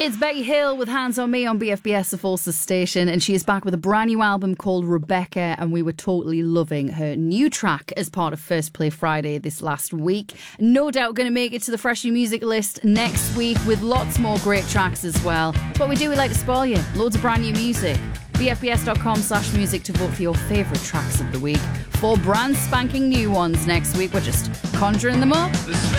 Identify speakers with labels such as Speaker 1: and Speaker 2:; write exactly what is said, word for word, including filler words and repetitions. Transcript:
Speaker 1: It's Becky Hill with Hands on Me on B F B S, the Forces station, and she is back with a brand new album called Rebecca, and we were totally loving her new track as part of First Play Friday this last week. No doubt going to make it to the Fresh New Music list next week with lots more great tracks as well. But we do, we like to spoil you. Loads of brand new music. B F B S dot com slash music to vote for your favourite tracks of the week. Four brand spanking new ones next week. We're just conjuring them up.